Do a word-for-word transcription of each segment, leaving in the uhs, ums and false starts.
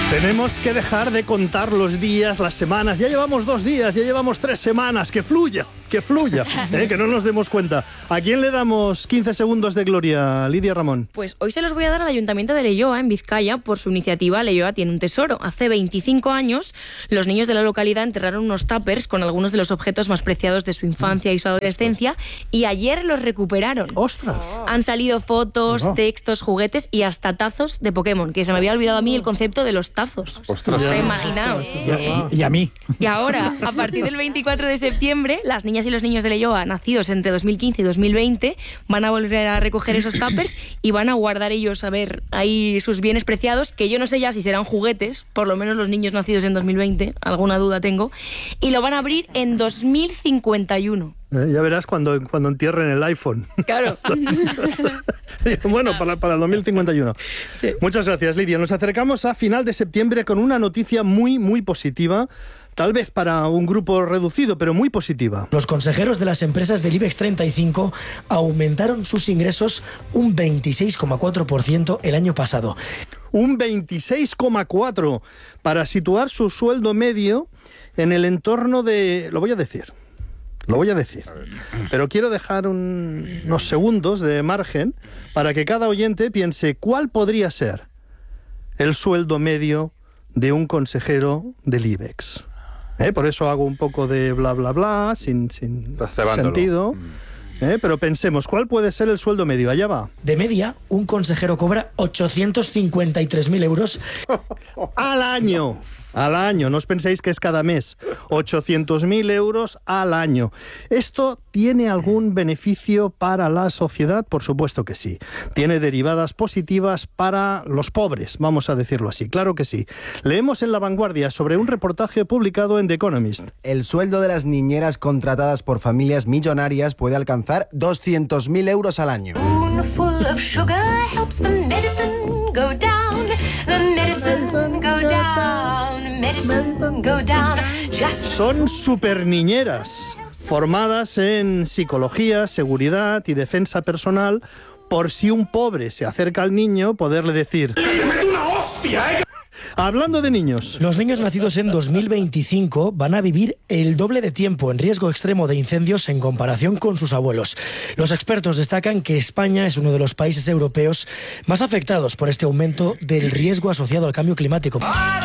Tenemos que dejar de contar los días, las semanas. Ya llevamos dos días, ya llevamos tres semanas. ¡Que fluya! ¡Que fluya! ¿Eh? Que no nos demos cuenta. ¿A quién le damos quince segundos de gloria, Lidia Ramón? Pues hoy se los voy a dar al Ayuntamiento de Leioa, en Vizcaya, por su iniciativa Leioa tiene un tesoro. Hace veinticinco años, los niños de la localidad enterraron unos tuppers con algunos de los objetos más preciados de su infancia y su adolescencia, y ayer los recuperaron. ¡Ostras! Han salido fotos, no. textos, juguetes y hasta tazos de Pokémon, que se me había olvidado a mí el concepto de los tazos. Ostras. O sea, imaginaos. Y a, y a mí. Y ahora, a partir del veinticuatro de septiembre, las niñas y los niños de Leioa, nacidos entre dos mil quince y dos mil veinte, van a volver a recoger esos tuppers y van a guardar ellos, a ver, ahí sus bienes preciados, que yo no sé ya si serán juguetes, por lo menos los niños nacidos en dos mil veinte, alguna duda tengo, y lo van a abrir en dos mil cincuenta y uno. Eh, ya verás cuando, cuando entierren el iPhone. Claro. Bueno, para, para el dos mil cincuenta y uno. Sí. Muchas gracias, Lidia. Nos acercamos a final de septiembre con una noticia muy, muy positiva. Tal vez para un grupo reducido, pero muy positiva. Los consejeros de las empresas del IBEX treinta y cinco aumentaron sus ingresos un veintiséis coma cuatro por ciento el año pasado. Un veintiséis coma cuatro por ciento para situar su sueldo medio en el entorno de... Lo voy a decir. Lo voy a decir. Pero quiero dejar un, unos segundos de margen para que cada oyente piense cuál podría ser el sueldo medio de un consejero del IBEX. ¿Eh? Por eso hago un poco de bla, bla, bla, sin, sin sentido. ¿Eh? Pero pensemos, ¿cuál puede ser el sueldo medio? Allá va. De media, un consejero cobra ochocientos cincuenta y tres mil euros al año. Al año, no os penséis que es cada mes. ochocientos mil euros al año. ¿Esto tiene algún beneficio para la sociedad? Por supuesto que sí. Tiene derivadas positivas para los pobres, vamos a decirlo así. Claro que sí. Leemos en La Vanguardia sobre un reportaje publicado en The Economist. El sueldo de las niñeras contratadas por familias millonarias puede alcanzar doscientos mil euros al año. Son superniñeras, formadas en psicología, seguridad y defensa personal, por si un pobre se acerca al niño, poderle decir... ¡Le meto una hostia, eh! Hablando de niños. Los niños nacidos en dos mil veinticinco van a vivir el doble de tiempo en riesgo extremo de incendios en comparación con sus abuelos. Los expertos destacan que España es uno de los países europeos más afectados por este aumento del riesgo asociado al cambio climático.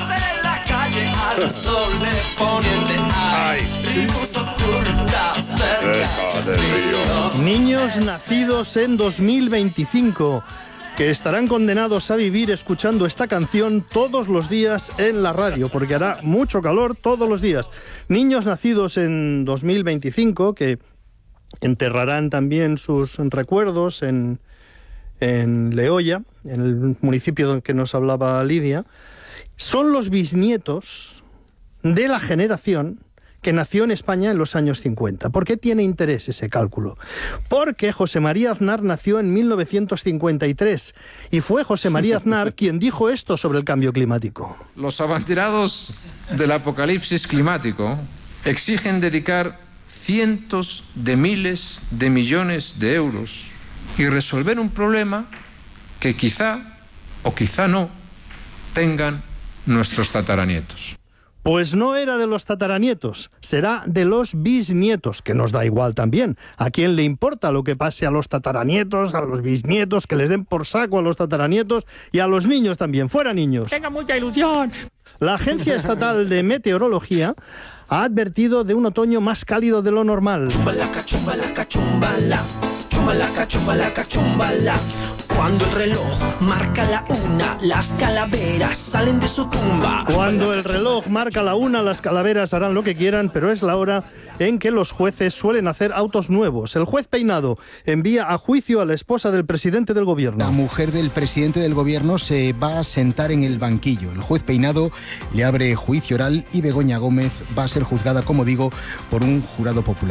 Niños nacidos en dos mil veinticinco... que estarán condenados a vivir escuchando esta canción todos los días en la radio, porque hará mucho calor todos los días. Niños nacidos en dos mil veinticinco, que enterrarán también sus recuerdos en, en Leoya, en el municipio del que nos hablaba Lidia, son los bisnietos de la generación que nació en España en los años cincuenta. ¿Por qué tiene interés ese cálculo? Porque José María Aznar nació en mil novecientos cincuenta y tres y fue José María Aznar quien dijo esto sobre el cambio climático. Los abanderados del apocalipsis climático exigen dedicar cientos de miles de millones de euros y resolver un problema que quizá o quizá no tengan nuestros tataranietos. Pues no era de los tataranietos, será de los bisnietos, que nos da igual también. ¿A quién le importa lo que pase a los tataranietos, a los bisnietos, que les den por saco a los tataranietos y a los niños también? ¡Fuera niños! ¡Tenga mucha ilusión! La Agencia Estatal de Meteorología ha advertido de un otoño más cálido de lo normal. Chumbalaca, chumbalaca, chumbala. Chumbalaca, chumbalaca, chumbala. Cuando el reloj marca la una, las calaveras salen de su tumba. Cuando el reloj marca la una, las calaveras harán lo que quieran, pero es la hora en que los jueces suelen hacer autos nuevos. El juez Peinado envía a juicio a la esposa del presidente del gobierno. La mujer del presidente del gobierno se va a sentar en el banquillo. El juez Peinado le abre juicio oral y Begoña Gómez va a ser juzgada, como digo, por un jurado popular.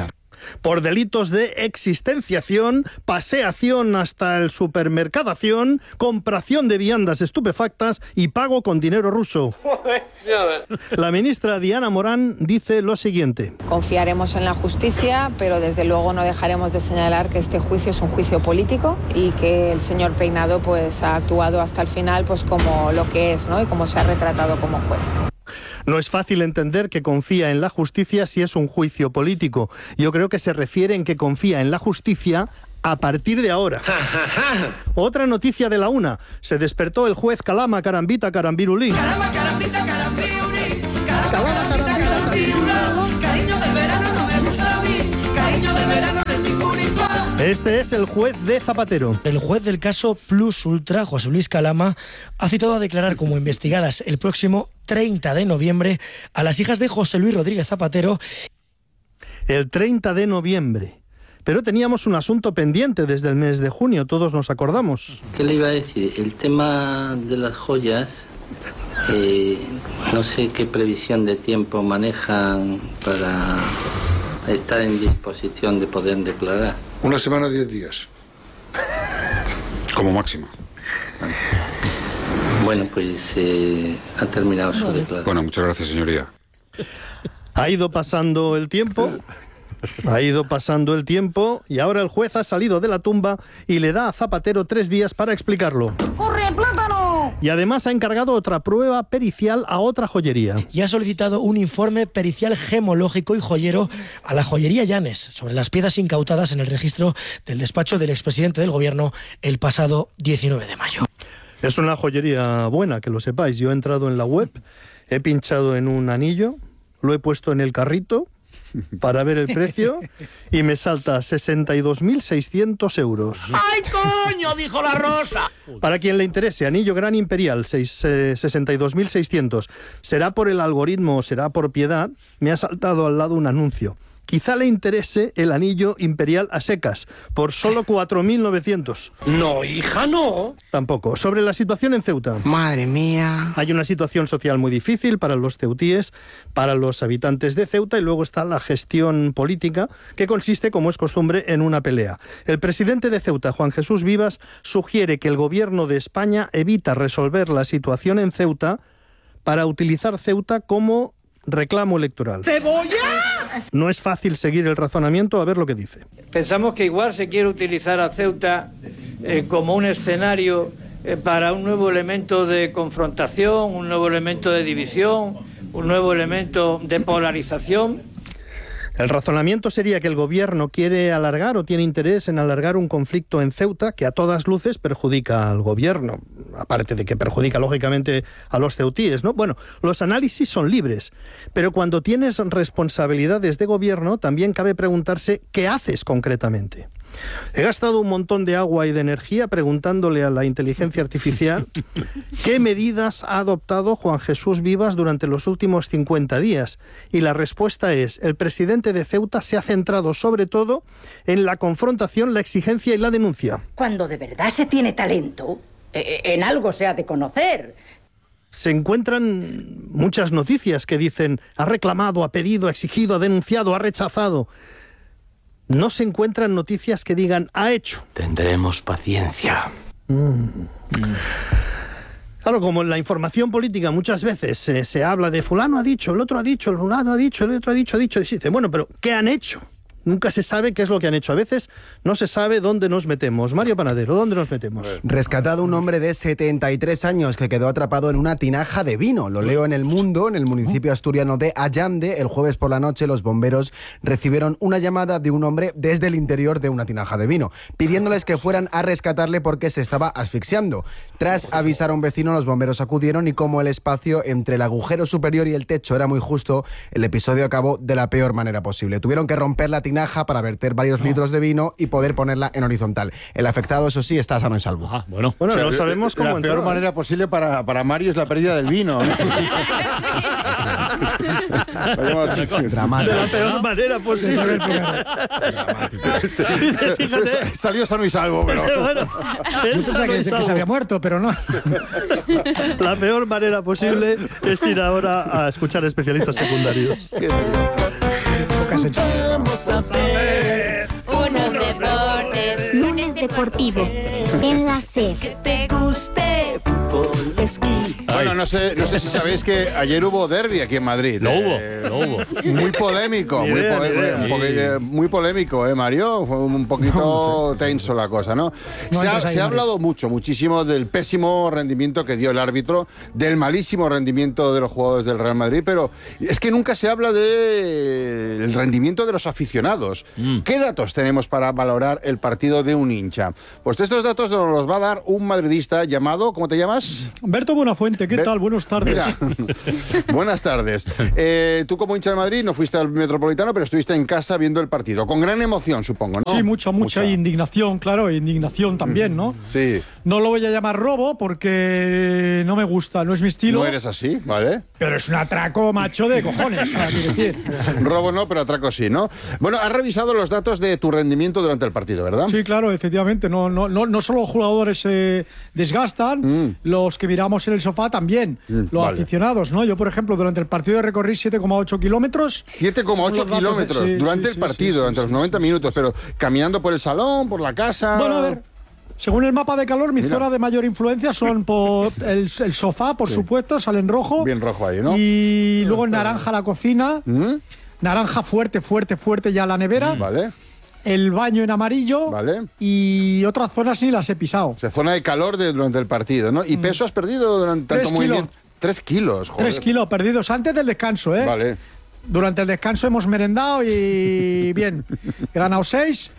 por delitos de existenciación, paseación hasta el supermercadación, compración de viandas estupefactas y pago con dinero ruso. La ministra Diana Morán dice lo siguiente. Confiaremos en la justicia, pero desde luego no dejaremos de señalar que este juicio es un juicio político y que el señor Peinado pues ha actuado hasta el final pues como lo que es, ¿no? Y como se ha retratado como juez. No es fácil entender que confía en la justicia si es un juicio político. Yo creo que se refiere en que confía en la justicia a partir de ahora. Otra noticia de la una. Se despertó el juez Calama Carambita Carambirulí. Calama, carambita, carambirulí. Calama, carambita, carambirulí. Cariño del verano no me gusta a mí. Cariño del verano no es ningún igual. Este es el juez de Zapatero. El juez del caso Plus Ultra, José Luis Calama, ha citado a declarar como investigadas el próximo treinta de noviembre a las hijas de José Luis Rodríguez Zapatero. El treinta de noviembre. Pero teníamos un asunto pendiente desde el mes de junio, todos nos acordamos. ¿Qué le iba a decir? El tema de las joyas, eh, no sé qué previsión de tiempo manejan para estar en disposición de poder declarar. Una semana, diez días. Como máximo. Bueno, pues eh, ha terminado su declaración. Bueno, muchas gracias, señoría. Ha ido pasando el tiempo... Ha ido pasando el tiempo y ahora el juez ha salido de la tumba y le da a Zapatero tres días para explicarlo. ¡Corre, plátano! Y además ha encargado otra prueba pericial a otra joyería. Y ha solicitado un informe pericial gemológico y joyero a la joyería Llanes sobre las piezas incautadas en el registro del despacho del expresidente del gobierno el pasado diecinueve de mayo. Es una joyería buena, que lo sepáis. Yo he entrado en la web, he pinchado en un anillo, lo he puesto en el carrito para ver el precio y me salta sesenta y dos mil seiscientos euros. ¡Ay, coño! Dijo la Rosa. Para quien le interese, anillo gran imperial, seis, eh, sesenta y dos mil seiscientos. ¿Será por el algoritmo o será por piedad? Me ha saltado al lado un anuncio. Quizá le interese el anillo imperial a secas, por solo cuatro mil novecientos. No, hija, no. Tampoco. Sobre la situación en Ceuta. Madre mía. Hay una situación social muy difícil para los ceutíes, para los habitantes de Ceuta, y luego está la gestión política, que consiste, como es costumbre, en una pelea. El presidente de Ceuta, Juan Jesús Vivas, sugiere que el gobierno de España evita resolver la situación en Ceuta para utilizar Ceuta como reclamo electoral. ¡Cebolla! No es fácil seguir el razonamiento, a ver lo que dice. Pensamos que igual se quiere utilizar a Ceuta eh, como un escenario eh, para un nuevo elemento de confrontación, un nuevo elemento de división, un nuevo elemento de polarización. El razonamiento sería que el gobierno quiere alargar o tiene interés en alargar un conflicto en Ceuta que a todas luces perjudica al gobierno, aparte de que perjudica lógicamente a los ceutíes, ¿no? Bueno, los análisis son libres, pero cuando tienes responsabilidades de gobierno también cabe preguntarse ¿qué haces concretamente? He gastado un montón de agua y de energía preguntándole a la inteligencia artificial qué medidas ha adoptado Juan Jesús Vivas durante los últimos cincuenta días. Y la respuesta es, el presidente de Ceuta se ha centrado sobre todo en la confrontación, la exigencia y la denuncia. Cuando de verdad se tiene talento, en algo se ha de conocer. Se encuentran muchas noticias que dicen ha reclamado, ha pedido, ha exigido, ha denunciado, ha rechazado. No se encuentran noticias que digan ha hecho. Tendremos paciencia. Mm. Claro, como en la información política muchas veces eh, se habla de fulano ha dicho, el otro ha dicho, el fulano ha dicho, el otro ha dicho, ha dicho, y se dice, bueno, pero ¿qué han hecho? Nunca se sabe qué es lo que han hecho. A veces no se sabe dónde nos metemos. Mario Panadero, ¿dónde nos metemos? Rescatado un hombre de setenta y tres años que quedó atrapado en una tinaja de vino. Lo leo en El Mundo, en el municipio asturiano de Allande. El jueves por la noche los bomberos recibieron una llamada de un hombre desde el interior de una tinaja de vino, pidiéndoles que fueran a rescatarle porque se estaba asfixiando. Tras avisar a un vecino, los bomberos acudieron y como el espacio entre el agujero superior y el techo era muy justo, el episodio acabó de la peor manera posible. Tuvieron que romper la tinaja para verter varios no. litros de vino y poder ponerla en horizontal. El afectado, eso sí, está sano y salvo. Ah, bueno, bueno, o sea, no sabemos cómo La entró. peor manera posible para, para Mario es la pérdida del vino. ¿eh? Dramático. De la peor manera posible. Fíjate. Salió sano y salvo, pero... Bueno, yo pensaba que, que se había muerto, pero no. La peor manera posible es ir ahora a escuchar especialistas secundarios. Gracias, en serio. Vamos a ver unos deportes. Lunes deportivo en la SER. que te guste. Fútbol, esquí. Bueno, no sé, no sé si sabéis que ayer hubo derbi aquí en Madrid. Lo hubo, Eh, lo hubo. Muy polémico, muy, Idea, pole- idea. un poqui- eh, muy polémico, ¿eh, Mario? Fue un poquito tenso la cosa, ¿no? No se ha, entres ahí, se ha Mario. hablado mucho, muchísimo del pésimo rendimiento que dio el árbitro, del malísimo rendimiento de los jugadores del Real Madrid, pero es que nunca se habla del rendimiento de los aficionados. Mm. ¿Qué datos tenemos para valorar el partido de un hincha? Pues estos datos nos los va a dar un madridista llamado, ¿cómo te llamas? Berto Buenafuente, ¿qué Be- tal? Buenas tardes. Mira, buenas tardes. Eh, tú como hincha de Madrid no fuiste al Metropolitano, pero estuviste en casa viendo el partido. Con gran emoción, supongo, ¿no? Sí, mucha, mucha, indignación, claro, indignación también, ¿no? Sí. No lo voy a llamar robo porque no me gusta, no es mi estilo. No eres así, ¿vale? Pero es un atraco macho de cojones, o sea, quiero decir. Robo no, pero atraco sí, ¿no? Bueno, has revisado los datos de tu rendimiento durante el partido, ¿verdad? Sí, claro, efectivamente. No, no, no, no solo los jugadores se desgastan, Mm. los que miramos en el sofá también, Mm, los vale. aficionados, ¿no? Yo, por ejemplo, durante el partido recorrí siete coma ocho kilómetros. siete coma ocho Unos datos de- kilómetros sí, durante sí, el sí, partido, sí, sí, entre los sí, noventa sí. minutos, pero caminando por el salón, por la casa... Bueno, a ver. Según el mapa de calor, mi Mira. zona de mayor influencia son por el, el sofá, por Sí. supuesto, sale en rojo. Bien rojo ahí, ¿no? Y luego en naranja la cocina. ¿Mm? Naranja fuerte, fuerte, fuerte ya la nevera. Vale, El baño en amarillo. vale. Y otras zonas ni las he pisado. O sea, zona de calor de, durante el partido, ¿no? ¿Y peso has perdido durante Tres tanto movimiento? Tres kilos, joder. Tres kilos perdidos antes del descanso, ¿eh? Vale. Durante el descanso hemos merendado y bien, he ganado seis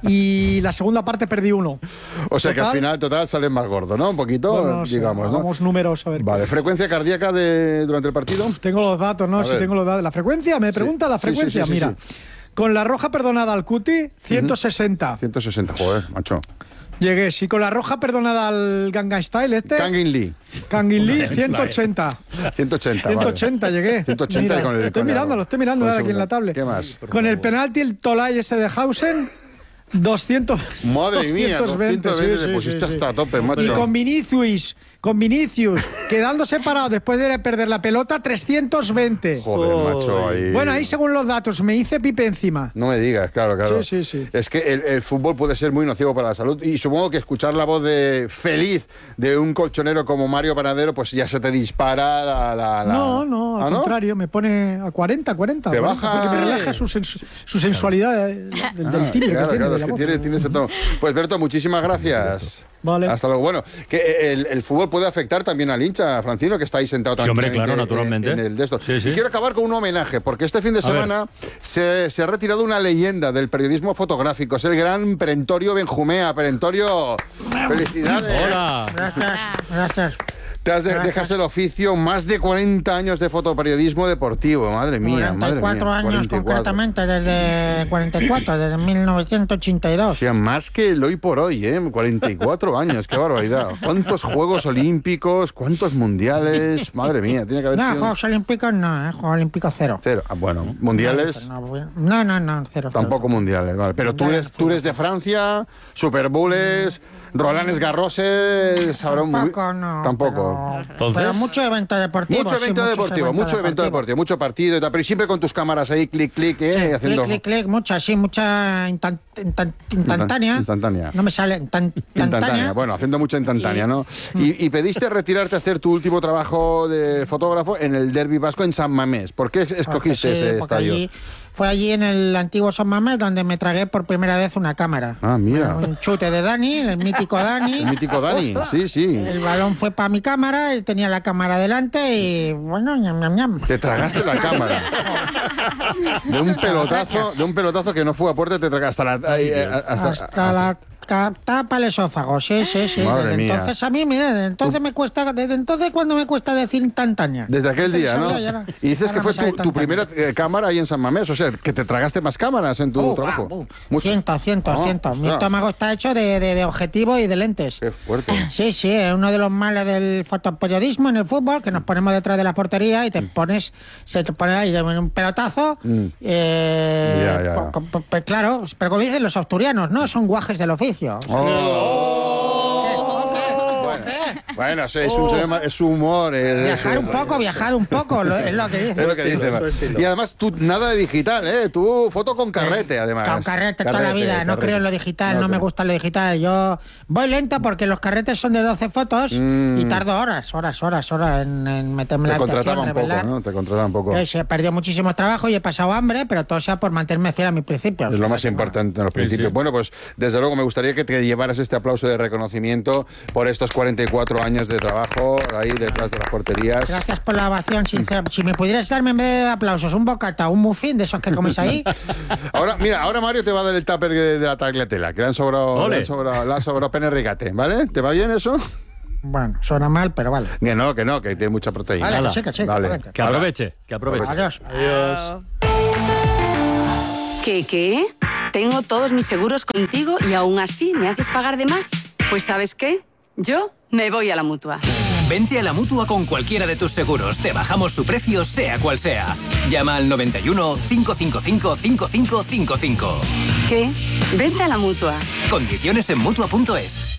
y la segunda parte perdí uno. O sea que al Total, final, total, sales más gordo, ¿no? Un poquito, bueno, no sé, digamos, ¿no? hagamos números a ver. Vale, ¿frecuencia cardíaca de, durante el partido? Tengo los datos, ¿no? A Si ver. tengo los datos. ¿La frecuencia? ¿Me Sí. pregunta la Sí, sí, frecuencia? sí, sí, Mira, sí. con la roja perdonada al Cuti, ciento sesenta. ciento sesenta, joder, macho. Llegué. Sí, con la roja perdonada al Gangnam Style, este. Kangin Lee. Kangin Lee, ciento ochenta. ciento ochenta, ciento ochenta vale. llegué. ciento ochenta Mira, y con el... lo estoy con el- mirando, lo estoy mirando con ahora el aquí en la segundo. tablet. ¿Qué más? Con el penalti, el Tolai ese de Hausen, doscientos. Madre mía, doscientos veinte, doscientos veinte sí, te sí, pusiste sí, sí. hasta a tope, macho. Y con Vinicius, con Vinicius, quedando separado después de perder la pelota, trescientos veinte. Joder, macho, ahí... Bueno, ahí según los datos, me hice pipe encima. No me digas, claro, claro. Sí, sí, sí. Es que el, el fútbol puede ser muy nocivo para la salud y supongo que escuchar la voz de feliz de un colchonero como Mario Panadero, pues ya se te dispara la... la- la- No, no, al ¿Ah, no? contrario, me pone a cuarenta, cuarenta. Te cuarenta, baja- Porque me Sí. relaja su, sens- su sensualidad eh, del, del Ah, timbre claro, que tiene. claro, de es la que voz. tiene, tiene ese tono. Pues Berto, muchísimas gracias. Vale. Hasta luego. Bueno, que el, el fútbol puede afectar también al hincha, Francino, que está ahí sentado Sí, hombre, tranquilamente claro, en- naturalmente. en el de esto. Sí, sí. Y quiero acabar con un homenaje, porque este fin de A ver. semana se, se ha retirado una leyenda del periodismo fotográfico. Es el gran Perentorio Benjumea. Perentorio, felicidades. Hola. Gracias, gracias. Te has de- Gracias. dejas el oficio, más de cuarenta años de fotoperiodismo deportivo. Madre mía, madre cuarenta y cuatro mía. años cuarenta y cuatro. concretamente, desde cuarenta y cuatro, desde mil novecientos ochenta y O dos. sea, más que el hoy por hoy, ¿eh? cuarenta y cuatro años, qué barbaridad. ¿Cuántos Juegos Olímpicos? ¿Cuántos Mundiales? Madre mía, tiene que haber No, sido... Juegos Olímpicos no, ¿eh? Juegos Olímpicos cero. Cero. Ah, bueno, mundiales... No, no, no, no, cero. Tampoco mundiales, vale. Pero tú eres, tú eres de Francia, Super Bowls, Rolanes Garroses... habrá un- Tampoco, no. Tampoco. Pero, pero mucho evento deportivo. Mucho sí, evento muchos deportivo, eventos mucho evento deportivo, mucho partido y tal, pero siempre con tus cámaras ahí, clic, clic, eh, Sí, haciendo... clic, clic, clic, mucha, sí, mucha instan- instan- instantánea. Instantánea. No me sale instan- Instantánea, instantánea. bueno, haciendo mucha instantánea, ¿no? Y, y pediste retirarte a hacer tu último trabajo de fotógrafo en el Derby Vasco en San Mamés. ¿Por qué escogiste Porque sí, ese porque estadio? allí- fue allí en el antiguo San Mamés donde me tragué por primera vez una cámara. Ah, mira. Un chute de Dani, el mítico Dani. El mítico Dani, sí, sí. El balón fue para mi cámara, y tenía la cámara delante y bueno, ñam, ñam, ñam. Te tragaste la cámara. De un pelotazo, de un pelotazo que no fue a puerta, te tragaste hasta la... ahí, eh, hasta, Hasta la ca- tapa el esófago, sí, sí, sí. Madre Desde mía. entonces a mí, mira, desde entonces me cuesta, desde entonces cuando me cuesta decir instantánea. Desde aquel Antes día, ¿no? sabía, y ahora- Y dices ahora que me fue sale tu, tu instantánea. primera eh, cámara ahí en San Mamés, o sea, que te tragaste más cámaras en tu Oh, trabajo. wow, wow. Mucho. Cientos, cientos, Ah, cientos. Mi ostras. estómago está hecho de, de, de objetivo y de lentes. Qué fuerte. Sí, sí, es uno de los males del fotoperiodismo en el fútbol, que nos ponemos detrás de la portería y te pones, se te pone ahí un pelotazo. Mm. eh, Ya, ya. po- po- po- claro, pero como dicen los asturianos, no son guajes del oficio. Oh. ¿Qué? ¿O qué? ¿O qué? Bueno, sí, es, un, es su humor. Es, viajar es, un poco, viajar un poco, lo, es lo que dice. Es lo que dice. Y además, tú nada de digital, ¿eh? Tú foto con carrete, además. Con carrete, carrete toda la vida. Carrete. No creo en lo digital, no, no me gusta lo digital. Yo voy lento porque los carretes son de doce fotos mm. y tardo horas, horas, horas, horas en, en meterme la habitación, un revelar. Poco, ¿no? Te contrataba un poco. He perdido muchísimo trabajo y he pasado hambre, pero todo sea por mantenerme fiel a mis principios. Es lo más importante en los principios. Sí, sí. Bueno, pues desde luego me gustaría que te llevaras este aplauso de reconocimiento por estos cuarenta y cuatro años de trabajo ahí detrás de las porterías. Gracias por la ovación. Si, si me pudieras darme en vez de aplausos un bocata, un muffin de esos que comes ahí. Ahora, mira, ahora Mario te va a dar el tupper de, de la tagliatella, que le han sobrado, le han sobrado, le han sobrado pene rigate, ¿vale? ¿Te va bien eso? Bueno, suena mal, pero vale. Que no, que no, que tiene mucha proteína. Vale, que sí, que sí. Vale. Que aproveche, que aproveche. Adiós. Adiós. ¿Qué, qué? Tengo todos mis seguros contigo y aún así me haces pagar de más. Pues ¿sabes qué? Yo me voy a la Mutua. Vente a la Mutua con cualquiera de tus seguros. Te bajamos su precio, sea cual sea. Llama al noventa y uno, cinco cinco cinco, cinco cinco cinco cinco. ¿Qué? Vente a la Mutua. Condiciones en Mutua punto es.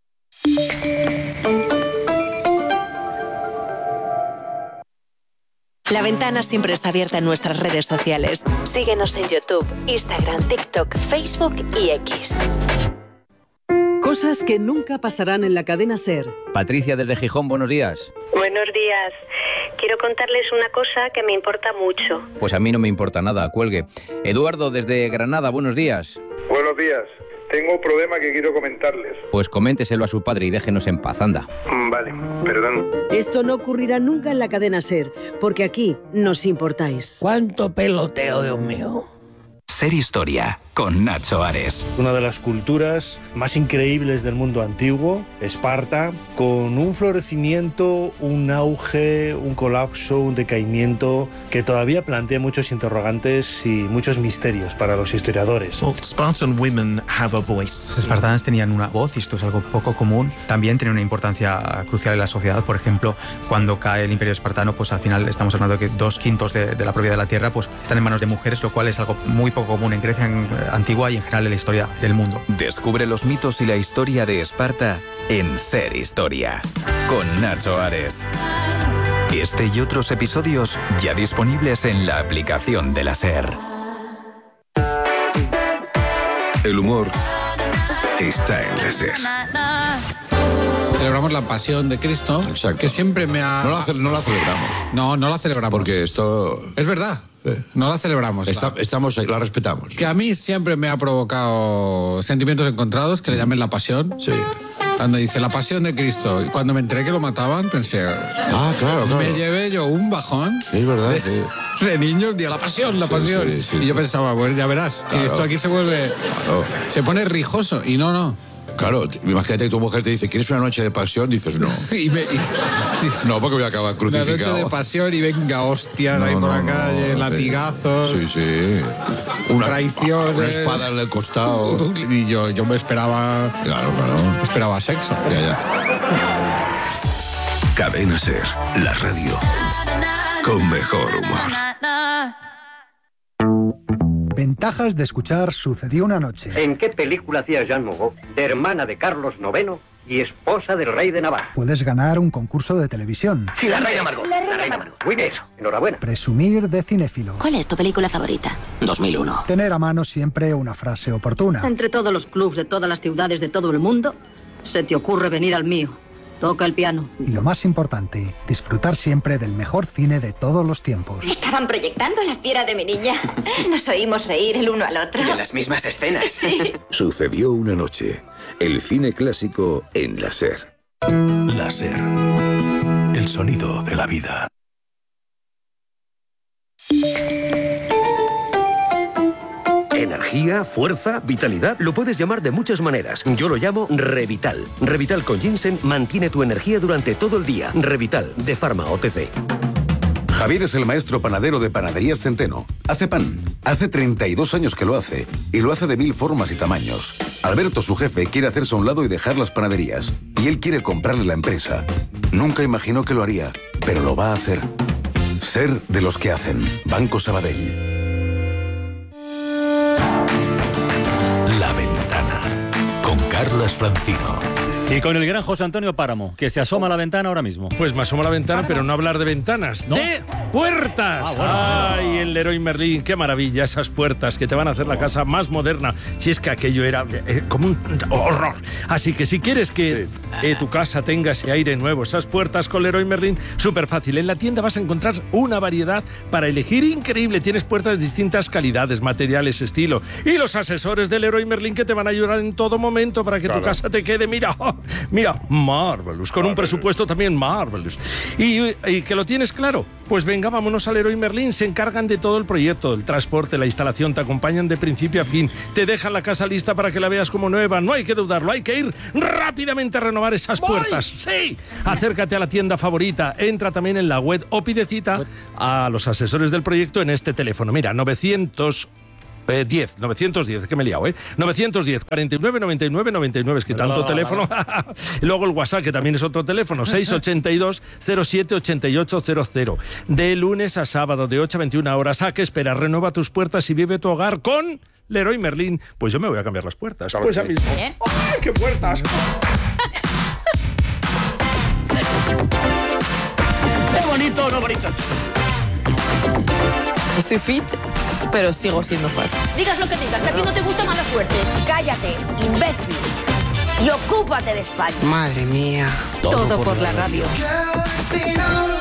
La Ventana siempre está abierta en nuestras redes sociales. Síguenos en YouTube, Instagram, TikTok, Facebook y X. Cosas que nunca pasarán en la cadena SER. Patricia desde Gijón, buenos días. Buenos días. Quiero contarles una cosa que me importa mucho. Pues a mí no me importa nada, cuelgue. Eduardo desde Granada, buenos días. Buenos días. Tengo un problema que quiero comentarles. Pues coménteselo a su padre y déjenos en paz, anda. Vale, perdón. Esto no ocurrirá nunca en la cadena SER, porque aquí nos importáis. ¿Cuánto peloteo, Dios mío? SER Historia, con Nacho Ares. Una de las culturas más increíbles del mundo antiguo, Esparta, con un florecimiento, un auge, un colapso, un decaimiento que todavía plantea muchos interrogantes y muchos misterios para los historiadores. Well, Spartan women have a voice. Los espartanas tenían una voz y esto es algo poco común. También tiene una importancia crucial en la sociedad. Por ejemplo, cuando cae el Imperio Espartano, pues al final estamos hablando de que dos quintos de, de la propiedad de la tierra pues están en manos de mujeres, lo cual es algo muy poco común en Grecia en, antigua y en general en la historia del mundo. Descubre los mitos y la historia de Esparta en SER Historia, con Nacho Ares. Este y otros episodios ya disponibles en la aplicación de la SER. El humor está en la SER. Celebramos la pasión de Cristo. Exacto. Que siempre me ha... No la, no la celebramos. No, no la celebramos. Porque esto... Es verdad. No la celebramos. Está, la, estamos, la respetamos. Que a mí siempre me ha provocado sentimientos encontrados, que le llamen la pasión. Sí. Cuando dice la pasión de Cristo, y cuando me enteré que lo mataban, pensé... Ah, claro, claro. Me llevé yo un bajón. Sí, es verdad. De, Sí. de niños, día la pasión, la pasión. Sí, sí, sí, y yo pensaba, pues ya verás, claro, que esto aquí se vuelve... Claro. Se pone rijoso, y no, no. Claro, imagínate que tu mujer te dice, ¿quieres una noche de pasión? Dices, no. y me, y, no, porque voy a acabar crucificado. Una noche de pasión y venga, hostias, no, ahí por no, la calle, no, latigazos. Sí, sí. Una, traiciones. Una espada en el costado. Y yo, yo me esperaba... Claro, claro. Esperaba sexo. Ya, ya. Cadena SER, la radio con mejor humor. Ventajas de escuchar Sucedió una noche. ¿En qué película hacía Jean Moreau, de hermana de Carlos noveno y esposa del rey de Navarra? Puedes ganar un concurso de televisión. Sí, la reina Margot. La reina, la reina Margot. Muy bien, eso. Enhorabuena. Presumir de cinéfilo. ¿Cuál es tu película favorita? dos mil uno. Tener a mano siempre una frase oportuna. Entre todos los clubs de todas las ciudades de todo el mundo, se te ocurre venir al mío. Toca el piano. Y lo más importante, disfrutar siempre del mejor cine de todos los tiempos. Estaban proyectando La fiera de mi niña. Nos oímos reír el uno al otro. Y en las mismas escenas. Sí. Sucedió una noche. El cine clásico en la SER. La SER. El sonido de la vida. Energía, fuerza, vitalidad, lo puedes llamar de muchas maneras. Yo lo llamo Revital. Revital con ginseng mantiene tu energía durante todo el día. Revital, de Pharma O T C. Javier es el maestro panadero de Panaderías Centeno. Hace pan. Hace treinta y dos años que lo hace. Y lo hace de mil formas y tamaños. Alberto, su jefe, quiere hacerse a un lado y dejar las panaderías. Y él quiere comprarle la empresa. Nunca imaginó que lo haría, pero lo va a hacer. Ser de los que hacen. Banco Sabadell. La Ventana, con Carlas Francino. Y con el gran José Antonio Páramo, que se asoma a la ventana ahora mismo. Pues me asomo a la ventana, pero no hablar de ventanas, ¿no? ¡De puertas! Ah, bueno. ¡Ay, el Leroy Merlin! ¡Qué maravilla esas puertas que te van a hacer la casa más moderna! Si es que aquello era eh, como un horror. Así que si quieres que sí. eh, tu casa tenga ese aire nuevo, esas puertas con Leroy Merlin, súper fácil. En la tienda vas a encontrar una variedad para elegir increíble. Tienes puertas de distintas calidades, materiales, estilo. Y los asesores de Leroy Merlin que te van a ayudar en todo momento para que claro. tu casa te quede, mira... Mira, marvelous, con un presupuesto también marvelous. Y, y que lo tienes claro, pues venga, vámonos al Leroy Merlin, se encargan de todo el proyecto, el transporte, la instalación, te acompañan de principio a fin, te dejan la casa lista para que la veas como nueva, no hay que dudarlo, hay que ir rápidamente a renovar esas puertas. ¡Sí! Acércate a la tienda favorita, entra también en la web o pide cita a los asesores del proyecto en este teléfono. Mira, novecientos diez, novecientos diez, que me he liado, ¿eh? novecientos diez, cuarenta y nueve, noventa y nueve, noventa y nueve, es que tanto no, teléfono. No, no. Y luego el WhatsApp, que también es otro teléfono, seis ochenta y dos, cero siete, ochenta y ocho cero cero. De lunes a sábado, de ocho a veintiuna horas. ¿A qué esperas? Renueva tus puertas y vive tu hogar con Leroy Merlin. Pues yo me voy a cambiar las puertas. Claro, pues a mismo. ¡Ay, qué puertas! ¡Qué bonito, no bonito! Estoy fit, pero sigo siendo fuerte. Digas lo que digas, que a ti no te gusta mala suerte. Cállate, imbécil. Y ocúpate de España. Madre mía. Todo, Todo por, por la radio. radio.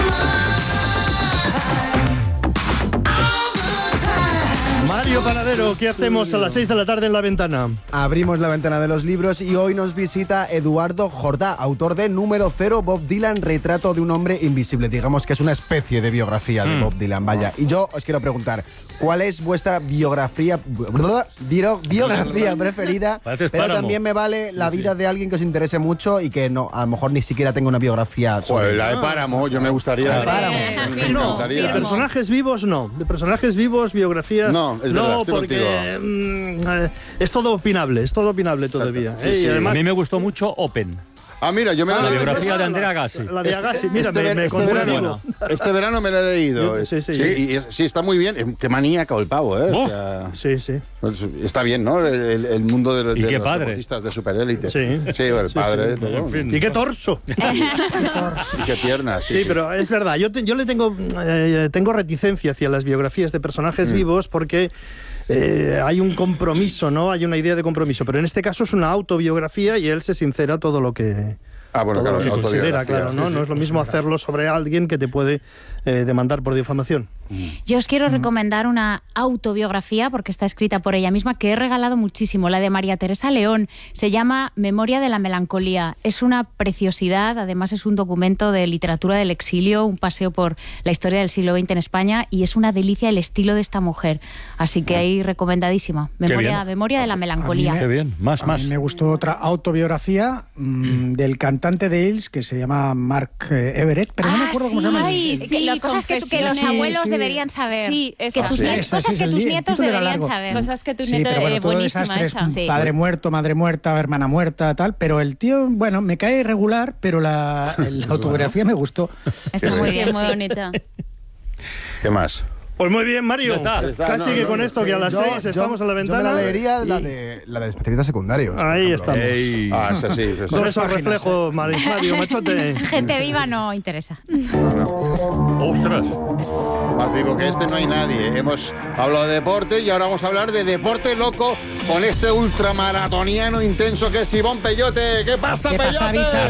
Mario Panadero, ¿qué hacemos a las seis de la tarde en La Ventana? Abrimos la ventana de los libros y hoy nos visita Eduardo Jordá, autor de Número Cero, Bob Dylan, retrato de un hombre invisible. Digamos que es una especie de biografía de Bob Dylan, vaya. Y yo os quiero preguntar, ¿cuál es vuestra biografía bio, biografía preferida? Pero también me vale la vida de alguien que os interese mucho y que no, a lo mejor ni siquiera tenga una biografía. Joder, la de Páramo, yo me gustaría. La de Páramo. Me no, gustaría. De personajes vivos no. De personajes vivos, biografías. No, es verdad, no, porque mm, es todo opinable, es todo opinable todavía. Sí, ¿eh? sí. Y además, a mí me gustó mucho Open. Ah, mira, yo me ah, la La biografía esta, de Andrea Agassi. La, la de Agassi, este, mira, este, me, me este, verano, este verano me la he leído. Sí, sí, sí, sí. Y, y, sí, está muy bien. Qué maníaco el pavo, ¿eh? Oh, o sea, sí, sí. Pues está bien, ¿no? El, el mundo de, de ¿Y qué los padre? deportistas de superélite. Sí. Sí, el sí, padre. Sí. Todo. En fin. Y qué torso. Y qué piernas. Sí, sí, sí, pero es verdad. Yo, te, yo le tengo, eh, tengo reticencia hacia las biografías de personajes mm. vivos porque... Eh, hay un compromiso, ¿no? Hay una idea de compromiso, pero en este caso es una autobiografía y él se sincera todo lo que, ah, bueno, todo claro, lo que considera, claro, ¿no? Sí, sí. No es lo mismo hacerlo sobre alguien que te puede eh, demandar por difamación. Yo os quiero recomendar una autobiografía, porque está escrita por ella misma, que he regalado muchísimo, la de María Teresa León. Se llama Memoria de la melancolía. Es una preciosidad, además es un documento de literatura del exilio, un paseo por la historia del siglo veinte en España, y es una delicia el estilo de esta mujer. Así que ahí recomendadísima. Memoria, Memoria de la melancolía. Qué bien, más, a más. mí me gustó otra autobiografía mmm, del cantante de Hills que se llama Mark Everett, pero ah, no me acuerdo sí, cómo se llama. Ay, sí, sí, cosas que, que los sí, abuelos sí. deberían saber. Sí, que tus sí, nietos, esa, cosas sí, que tus el, nietos el deberían saber. Cosas que tus sí, nietos... Pero bueno, eh, todo buenísima desastre, esa. sí. Padre muerto, madre muerta, hermana muerta, tal. Pero el tío, bueno, me cae irregular, pero la, la autobiografía me gustó. Está muy bien, muy bonita. ¿Qué más? Pues muy bien, Mario. Está, está, Casi no, que no, con no, esto sí. que a las yo, seis estamos yo, a la ventana. Yo me la leería y... la, de, la de especialistas secundarios. Ahí estamos. Ey. Ah, esa sí. Esa Con sí. esos reflejos, Mario, machote. Gente viva no interesa. ¡Ostras! Más vivo que este no hay nadie. Hemos hablado de deporte y ahora vamos a hablar de deporte loco con este ultramaratoniano intenso que es Ivón Peyote. ¿Qué pasa, ¿Qué Peyote? pasa, bicha?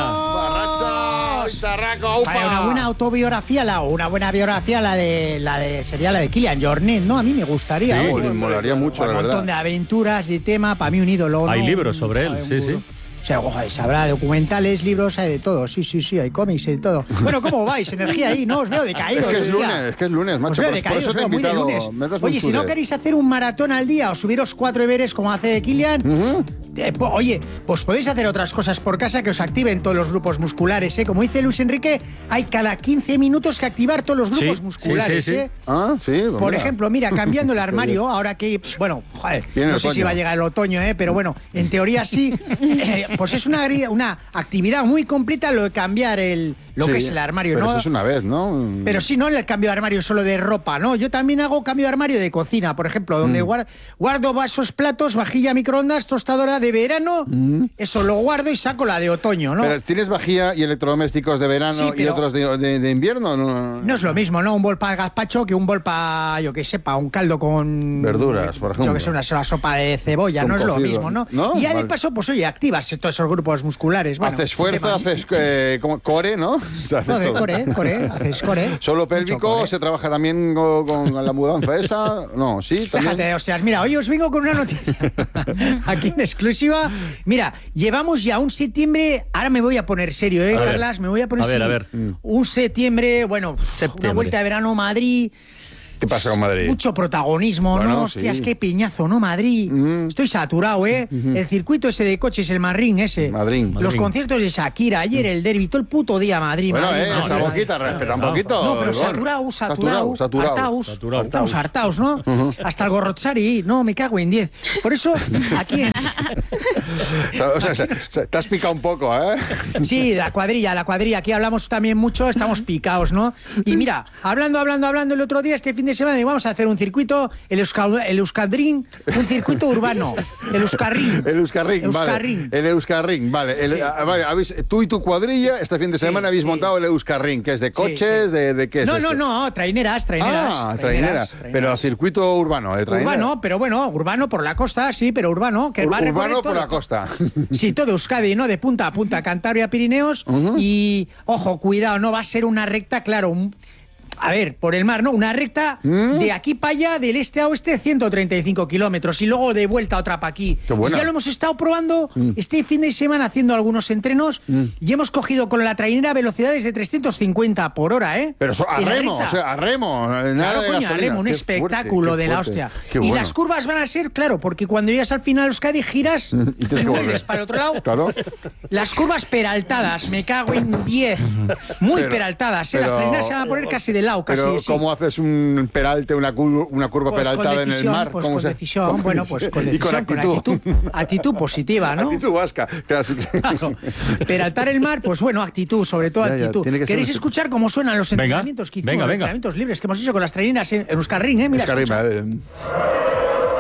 Barracha, bicharraco, upa. Vaya, una buena autobiografía, la, una buena biografía, la de, la de sería la de Kylian Jornet, ¿no? A mí me gustaría. Sí, oye, me molaría mucho, un la verdad. Un montón de aventuras, de tema, para mí un ídolo. Hay ¿no? libros sobre un, él, sí, sí. O sea, ojalá, habrá documentales, libros, hay de todo. Sí, sí, sí, hay cómics, hay de todo. Bueno, ¿cómo vais? Energía ahí, ¿no? Os veo decaídos. Es que es ya. lunes, es que es lunes, macho. Os veo Por, por decaídos, eso te he veo muy de invitado. lunes. Me das un Oye, si no chude. queréis hacer un maratón al día o subiros cuatro Everest como hace Kylian, Uh-huh. eh, po- oye, pues podéis hacer otras cosas por casa que os activen todos los grupos musculares, ¿eh? Como dice Luis Enrique, hay cada quince minutos que activar todos los grupos Sí, musculares, sí, sí, sí. ¿eh? Ah, sí. Pues Por mira. ejemplo, mira, cambiando el armario, ahora que, bueno, joder, Viene no el sé si otoño. va a llegar el otoño, ¿eh? Pero bueno, en teoría sí, eh, pues es una, una actividad muy completa lo de cambiar el, lo Sí, que es el armario, pero ¿no? eso es una vez, ¿no? Pero sí, no el cambio de armario solo de ropa, ¿no? Yo también hago cambio de armario de cocina, por ejemplo, donde Mm. guar- guardo vasos, platos, vajilla, microondas, tostadora de verano, eso lo guardo y saco la de otoño, ¿no? Pero ¿tienes vajilla y electrodomésticos de verano Sí, y pero- otros de, de- de invierno? No, No es lo mismo, ¿no? Un bol para gazpacho que un bol para, yo que sepa, un caldo con... Verduras, por ejemplo. Yo que sé, una, una sopa de cebolla, Con no es lo cocido, mismo, ¿no? ¿no? Y ya de Vale. paso, pues oye, activas todos esos grupos musculares. Bueno, haces fuerza, temas- haces eh, como core, ¿no? O sea, haces No, de todo. core, core, haces core. ¿Solo pélvico? ¿Se trabaja también con, con la mudanza esa? No, sí, también. Déjate, hostias, mira, hoy os vengo con una noticia. Aquí en exclusiva. Mira, llevamos ya un septiembre. Ahora me voy a poner serio, ¿eh, A ver. Carlas? Me voy a poner A ver, sí, a ver. un septiembre, bueno, Septiembre. una vuelta de verano Madrid. ¿Qué pasa con Madrid? Mucho protagonismo, Bueno, ¿no? Hostias, sí. qué piñazo, ¿no? Madrid. Estoy saturado, ¿eh? El circuito ese de coches, el Marrín ese. Madrid. Los Madrid. conciertos de Shakira, ayer el derbi, todo el puto día Madrid. Bueno, Madrid, eh, Madrid, esa Madrid. boquita, respeta un poquito. No, pero Ivonne. saturado, saturado, Saturado, hartaos, saturado. estamos hartaos, ¿no? Hasta el gorrochari, no, me cago en diez. Por eso, aquí en... O sea, o sea, o sea, te has picado un poco, ¿eh? Sí, la cuadrilla, la cuadrilla, aquí hablamos también mucho, estamos picados, ¿no? Y mira, hablando, hablando, hablando el otro día, este fin de semana, digo, vamos a hacer un circuito, el, Euska- el Euskadrin, un circuito urbano, el Euskarrin. El Euskarrin, Euskarrin. vale. El Euskarrin, vale. El- Sí. ah, vale, habéis- tú y tu cuadrilla este fin de semana habéis montado el Euskarrin, que es de coches, De, de qué es No, esto? no, no, traineras, traineras. Ah, trainera. Pero circuito urbano, ¿eh? Trainera. Urbano, pero bueno, urbano por la costa, sí, pero urbano, que Ur- va a recorrer urbano por todo. la costa. Sí, todo Euskadi, ¿no? De punta a punta, Cantabria, Pirineos. Y, ojo, cuidado, no va a ser una recta, claro, un- a ver, por el mar, ¿no? Una recta ¿Mm? de aquí para allá, del este a oeste, ciento treinta y cinco kilómetros. Y luego de vuelta otra para aquí. Qué buena. Y ya lo hemos estado probando este fin de semana haciendo algunos entrenos y hemos cogido con la trainera velocidades de trescientos cincuenta por hora, ¿eh? Pero eso, a En la remo, recta. o sea, a remo. Nada Claro, de coño, a gasolina. remo, un Qué espectáculo fuerte, qué de la fuerte. hostia. Qué Y bueno. las curvas van a ser, claro, porque cuando llegas al final Euskadi giras Y y, tienes que vuelves volver. para el otro lado. Claro. Las curvas peraltadas, me cago en diez. Muy Pero- peraltadas, ¿eh? Las pero- traineras se van a poner casi de lado, casi. Pero, sí. ¿cómo haces un peralte, una, cur- una curva Pues con peraltada en el decisión, mar? pues ¿Cómo con se- decisión, cómo- bueno, pues con Y con decisión, con actitud. actitud, actitud positiva, ¿no? Actitud vasca. Claro, sí. Peraltar el mar, pues bueno, actitud, sobre todo Ya, ya, actitud. tiene que ser ¿Queréis un- escuchar cómo suenan los Venga, entrenamientos que hicimos, venga, los venga. entrenamientos libres que hemos hecho con las traineras en, en Euskarrin, eh? Mira, Es que arriba, escucha. eh.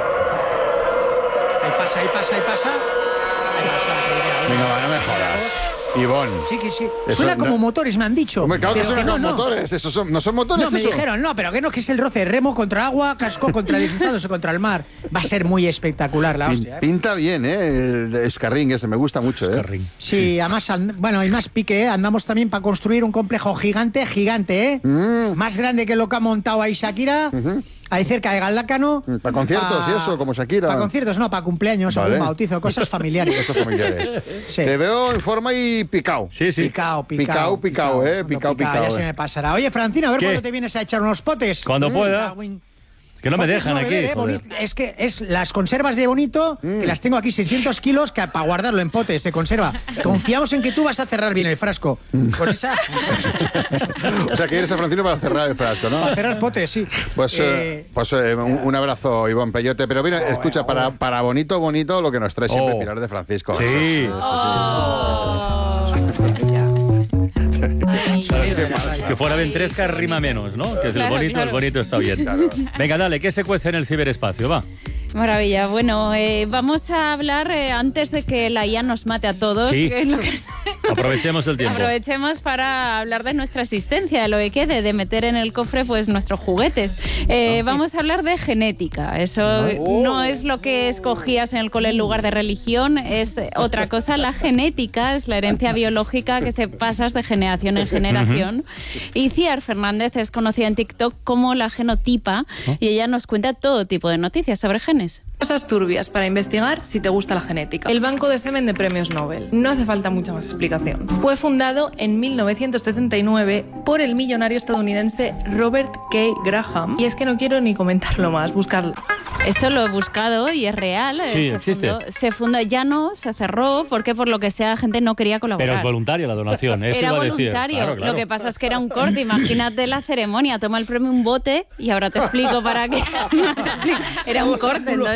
Ahí pasa, ahí pasa, ahí pasa. Ahí pasa la trainera. Venga, va, no me jodas. Ivonne. Sí, que sí. Eso Suena no- como motores, me han dicho. Hombre, claro que pero son no, los no. motores. Esos son, ¿no son motores No, me eso? dijeron, no, pero que no, que es el roce, remo contra agua, casco contra deslizándose contra el mar. Va a ser muy espectacular la Pin- hostia. ¿eh? Pinta bien, ¿eh? El Escarrín ese, me gusta mucho, ¿eh? Sí, además, and- bueno, hay más pique, ¿eh? Andamos también para construir un complejo gigante, gigante, ¿eh? Mm. Más grande que lo que ha montado ahí Shakira, ahí cerca de Galdácano. ¿Para conciertos y eso, como Shakira? Para conciertos, no, para cumpleaños, Vale. algún bautizo, cosas familiares. Cosas familiares. Sí. Te veo en forma y picao. Sí, sí. Picao, picao. Picao, picao, eh. Cuando Picao, pica, picao. Ya se eh. me pasará. Oye, Francina, a ver ¿Qué? cuándo te vienes a echar unos potes. Cuando Mm, pueda. Darwin. Que no me Potes dejan no aquí. beber, eh, joder. Bonito. Es que es las conservas de Bonito, que las tengo aquí seiscientos kilos que para guardarlo en potes de conserva. Confiamos en que tú vas a cerrar bien el frasco. Con esa. O sea, que eres a Francino para cerrar el frasco, ¿no? Para cerrar potes, sí. Pues, eh, Eh, pues eh, un, un abrazo, Ivonne Peyote. Pero mira, escucha, para, para bonito, bonito, lo que nos trae siempre Oh. Pilar de Francisco. Sí. Eso, es- eso Si fuera ventresca, rima menos, ¿no? Que es el Claro, bonito, claro. el bonito está bien. Venga, dale, ¿qué se cuece en el ciberespacio? Va. Maravilla. Bueno, eh, vamos a hablar eh, antes de que la I A nos mate a todos. Sí. que es lo que- Aprovechemos el tiempo. Aprovechemos para hablar de nuestra existencia, de lo que quede, de meter en el cofre pues nuestros juguetes. Eh, vamos a hablar de genética. Eso no es lo que escogías en el cole en lugar de religión, es otra cosa. La genética es la herencia biológica que se pasa de generación en generación. Y Ciar Fernández es conocida en TikTok como la genotipa y ella nos cuenta todo tipo de noticias sobre genes. Cosas turbias para investigar si te gusta la genética. El Banco de Semen de Premios Nobel. No hace falta mucha más explicación. Fue fundado en mil novecientos setenta y nueve por el millonario estadounidense Robert K. Graham. Y es que no quiero ni comentarlo más, buscarlo. Esto lo he buscado y es real. eh, Sí, se existe. Fundó, se fundó, ya no, se cerró porque por lo que sea la gente no quería colaborar. Pero es voluntaria la donación, eso Era iba a decir. voluntario. Claro, claro. Lo que pasa es que era un corte. Imagínate la ceremonia. Toma el premio un bote y ahora te explico para qué. Era un corte. Entonces,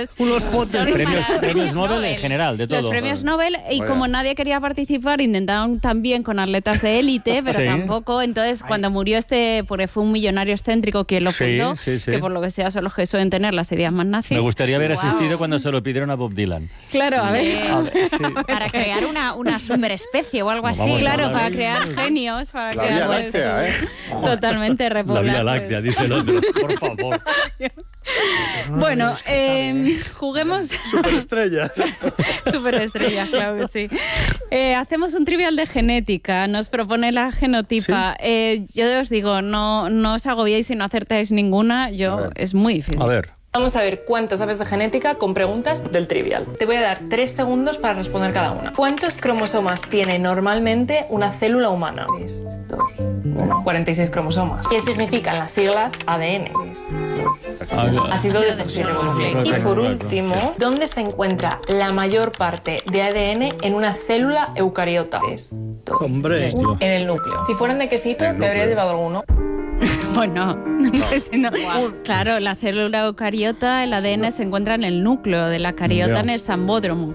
Unos potes. son Premios, para premios Nobel en general, de todo. Los premios Nobel, y Vaya. como nadie quería participar, intentaron también con atletas de élite, pero Sí. tampoco. Entonces, cuando murió este, porque fue un millonario excéntrico quien lo Sí, fundó, sí, sí. que por lo que sea son los que suelen tener las ideas más nazis. Me gustaría haber Wow. asistido cuando se lo pidieron a Bob Dylan. Claro, a ver. A ver, sí. Para crear una, una superespecie o algo No, así. vamos a Claro, hablar para de- crear genios. Para La crear Vía pues, Láctea, ¿eh? Totalmente La repoblar. Vía pues. Láctea, dice el otro. Por favor. Bueno, eh, juguemos. Superestrellas. Superestrellas, claro que sí. Eh, hacemos un trivial de genética. Nos propone la genotipa. Eh, yo os digo, no, no os agobiéis si no acertáis ninguna. Yo, es muy difícil. A ver. Vamos a ver cuánto sabes de genética con preguntas del trivial. Te voy a dar tres segundos para responder cada una. ¿Cuántos cromosomas tiene normalmente una célula humana? tres, dos, uno. cuarenta y seis cromosomas. ¿Qué significan las siglas A D N? tres, dos, ácido desoxirribonucleico. Y por último, ¿dónde se encuentra la mayor parte de A D N en una célula eucariota? tres, dos, Hombre. uno. En el núcleo. Si fueran de quesito, te habrías llevado alguno. Bueno, si no- claro, la célula eucariota, el A D N se encuentra en el núcleo de la cariota, Ya. en el sambódromo.